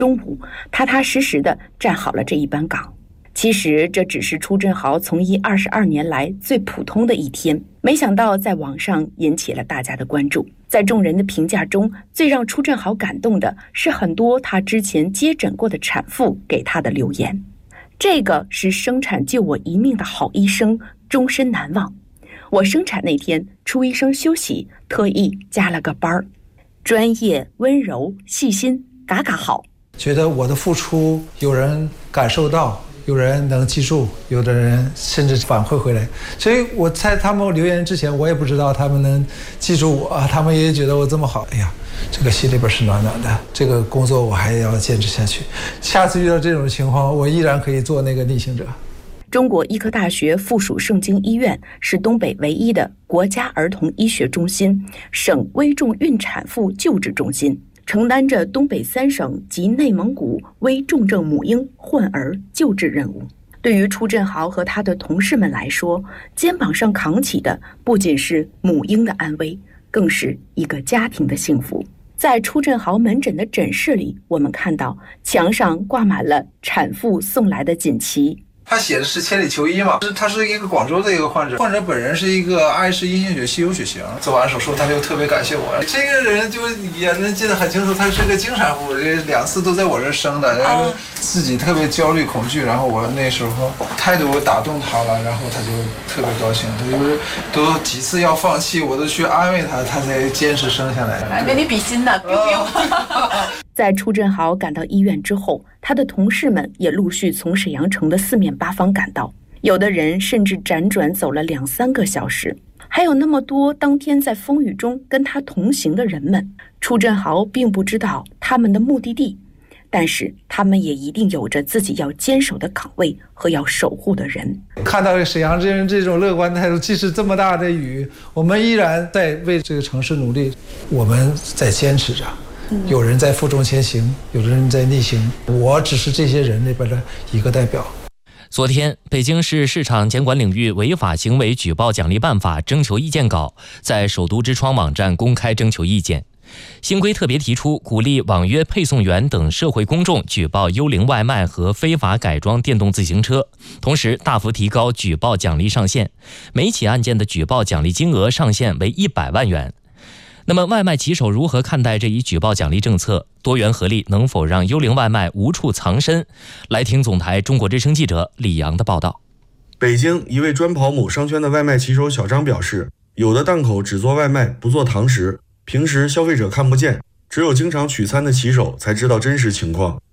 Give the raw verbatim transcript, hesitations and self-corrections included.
中午踏踏实实地站好了这一班岗。其实这只是初振豪从医二十二年来最普通的一天，没想到在网上引起了大家的关注。在众人的评价中，最让初振豪感动的是很多他之前接诊过的产妇给他的留言。这个是生产救我一命的好医生，终身难忘。我生产那天，初医生休息，特意加了个班儿，专业、温柔、细心，嘎嘎好。 觉得我的付出有人感受到，有人能记住，有的人甚至反馈回来。所以我在他们留言之前，我也不知道他们能记住我，他们也觉得我这么好。哎呀，这个心里边是暖暖的。这个工作我还要坚持下去。下次遇到这种情况，我依然可以做那个逆行者。 中国医科大学附属盛京医院是东北唯一的国家儿童医学中心、省危重孕产妇救治中心，承担着东北三省及内蒙古危重症母婴患儿救治任务。对于初振豪和他的同事们来说，肩膀上扛起的不仅是母婴的安危，更是一个家庭的幸福。在初振豪门诊的诊室里，我们看到墙上挂满了产妇送来的锦旗。 他写的是千里求医嘛，他是一个广州的一个患者，患者本人是一个爱氏阴性血稀有血型，做完手术他就特别感谢我。这个人就也能记得很清楚，他是个经产妇，两次都在我这生的，然后自己特别焦虑恐惧，然后我那时候态度打动他了，然后他就特别高兴，他就是都几次要放弃，我都去安慰他，他才坚持生下来。 跟你比心的， 在初振豪赶到医院之后，他的同事们也陆续从沈阳城的四面八方赶到，有的人甚至辗转走了两三个小时，还有那么多当天在风雨中跟他同行的人们。初振豪并不知道他们的目的地，但是他们也一定有着自己要坚守的岗位和要守护的人。 看到沈阳人这种乐观态度，即使这么大的雨，我们依然在为这个城市努力，我们在坚持着。有人在负重前行，有的人在逆行，我只是这些人里边的一个代表。 昨天，北京市市场监管领域违法行为举报奖励办法征求意见稿在首都之窗网站公开征求意见。新规特别提出，鼓励网约配送员等社会公众举报幽灵外卖和非法改装电动自行车，同时大幅提高举报奖励上限，每起案件的举报奖励金额上限为一百万元。那么外卖骑手如何看待这一举报奖励政策？多元合力能否让幽灵外卖无处藏身？来听总台中国之声记者李阳的报道。 北京一位专跑某商圈的外卖骑手小张表示，有的档口只做外卖不做堂食，平时消费者看不见，只有经常取餐的骑手才知道真实情况。